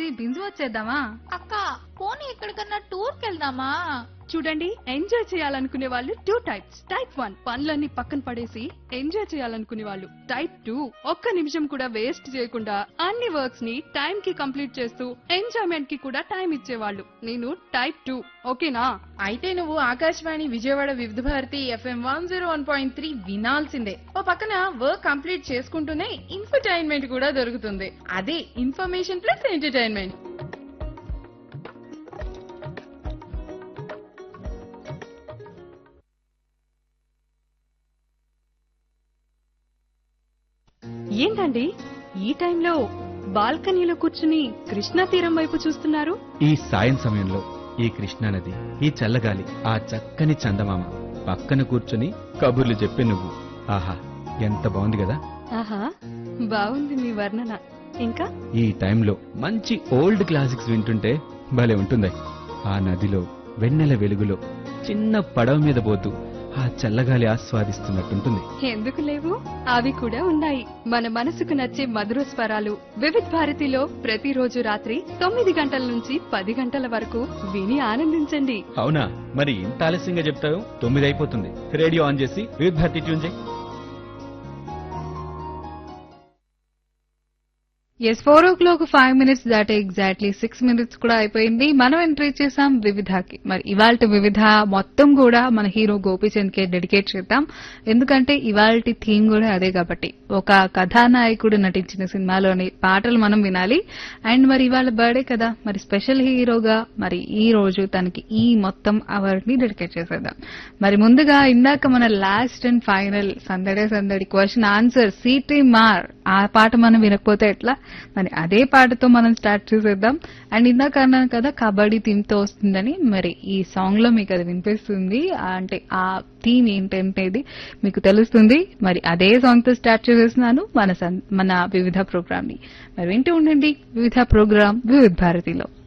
బింజు వచ్చేద్దామా? అక్క పోనీ ఎక్కడికన్నా టూర్ కెళ్దామా? చూడండి, ఎంజాయ్ చేయాలనుకునే వాళ్ళు 2 టైప్స్. టైప్ 1 పనులన్నీ పక్కన పడేసి ఎంజాయ్ చేయాలనుకునే వాళ్ళు. టైప్ 2 ఒక్క నిమిషం కూడా వేస్ట్ చేయకుండా అన్ని వర్క్స్ ని టైం కి కంప్లీట్ చేస్తూ ఎంజాయ్మెంట్ కి కూడా టైం ఇచ్చేవాళ్ళు. నేను టైప్ 2. ఓకేనా? అయితే నువ్వు ఆకాశవాణి విజయవాడ వివిధ భారతి FM 101.3 వినాల్సిందే. ఓ పక్కన వర్క్ కంప్లీట్ చేసుకుంటూనే ఇన్ఫర్టైన్మెంట్ కూడా దొరుకుతుంది. అదే ఇన్ఫర్మేషన్ ప్లస్ ఎంటర్టైన్మెంట్. ఏంటండి ఈ టైంలో బాల్కనీలో కూర్చుని కృష్ణా తీరం వైపు చూస్తున్నారు? ఈ సాయం సమయంలో ఈ కృష్ణానది, ఈ చల్లగాలి, ఆ చక్కని చందమామ పక్కన కూర్చుని కబుర్లు చెప్పే నువ్వు. ఆహా, ఎంత బాగుంది కదా. ఆహా, బాగుంది మీ వర్ణన. ఇంకా ఈ టైంలో మంచి ఓల్డ్ క్లాసిక్స్ వింటుంటే భలే ఉంటుంది. ఆ నదిలో వెన్నెల వెలుగులో చిన్న పడవ మీద పోతూ ఆ చల్లగాలి ఆస్వాదిస్తున్నట్టుంటుంది. ఎందుకు లేవు, అవి కూడా ఉన్నాయి. మన మనసుకు నచ్చే మధుర స్వరాలు వివిధ భారతిలో ప్రతిరోజు రాత్రి 9 గంటల నుంచి 10 గంటల వరకు విని ఆనందించండి. అవునా, మరి ఇంత ఆలస్యంగా చెప్తావు? 9 అయిపోతుంది. రేడియో ఆన్ చేసి వివిధ భారతి ట్యూన్ చేయి. ఎస్ 4:05 దాటే ఎగ్జాక్ట్లీ 6 minutes కూడా అయిపోయింది. మనం ఎంట్రీ చేసాం వివిధకి. మరి ఇవాల్టి వివిధ మొత్తం కూడా మన హీరో గోపీచంద్ కే డెడికేట్ చేద్దాం. ఎందుకంటే ఇవాల్టి థీమ్ కూడా అదే కాబట్టి ఒక కథానాయకుడు నటించిన సినిమాలోని పాటలు మనం వినాలి. అండ్ మరి ఇవాళ బర్త్డే కదా, మరి స్పెషల్ హీరోగా మరి ఈ రోజు తనకి ఈ మొత్తం అవార్డ్ ని డెడికేట్ చేసేద్దాం. మరి ముందుగా ఇందాక మన లాస్ట్ అండ్ ఫైనల్ సందడే సందడి క్వశ్చన్ ఆన్సర్ సిటీ మార్ ఆ పాట మనం వినకపోతే ఎట్లా? మరి అదే పాటతో మనం స్టార్ట్ చేసేద్దాం. అండ్ ఇందాక అన్నాను కదా కబడ్డీ థీమ్ తో వస్తుందని, మరి ఈ సాంగ్ లో మీకు అది వినిపిస్తుంది. అంటే ఆ థీమ్ ఏంటంటేది మీకు తెలుస్తుంది. మరి అదే సాంగ్ తో స్టార్ట్ చేసేస్తున్నాను మన వివిధ ప్రోగ్రామ్ ని. మరి వింటూ ఉండండి వివిధ ప్రోగ్రామ్ వివిధ భారతిలో.